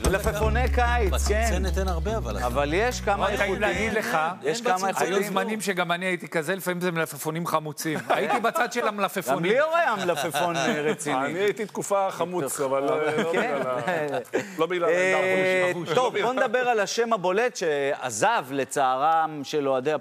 מלפפוני קיץ, כן. בצנצנת אין הרבה, אבל יש כמה איכותיים. להגיד לך, יש כמה היו איכותיים. זמנים שגם אני הייתי כזה, לפעמים זה מלפפונים חמוצים. הייתי בצד של גם המלפפונים. ליאור היה מלפפון רציני. אני הייתי תקופה חמוץ, אבל לא בגלל... טוב, בוא נדבר על השם הבולט שעזב לצערם של אוהדי